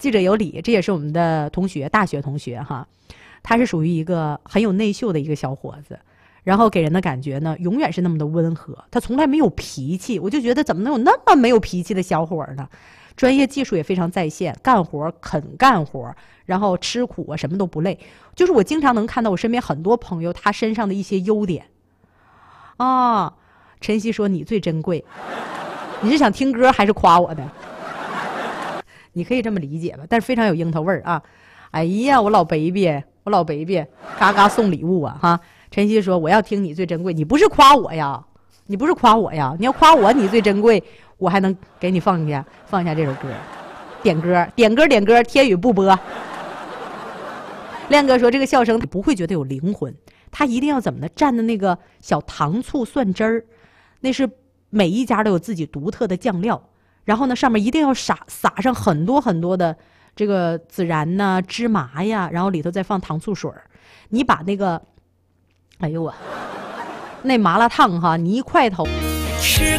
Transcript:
记者有理，这也是我们的同学，大学同学哈，他是属于一个很有内秀的一个小伙子，然后给人的感觉呢，永远是那么的温和，他从来没有脾气，我就觉得怎么能有那么没有脾气的小伙呢？专业技术也非常在线，干活肯干活，然后吃苦啊，什么都不累。就是我经常能看到我身边很多朋友他身上的一些优点。啊，晨曦说你最珍贵，你是想听歌还是夸我的？你可以这么理解吧，但是非常有樱桃味儿啊！哎呀，我老 baby， 嘎嘎送礼物啊哈！晨曦说我要听你最珍贵，你不是夸我呀？你要夸我你最珍贵，我还能给你放下这首歌，点歌，天宇不播。亮哥说这个笑声不会觉得有灵魂，他一定要怎么呢？蘸的那个小糖醋蒜汁儿，那是每一家都有自己独特的酱料。然后呢，上面一定要撒上很多很多的这个孜然呐、芝麻呀，然后里头再放糖醋水儿。你把那个，哎呦我，那麻辣烫哈，你一块头。 吃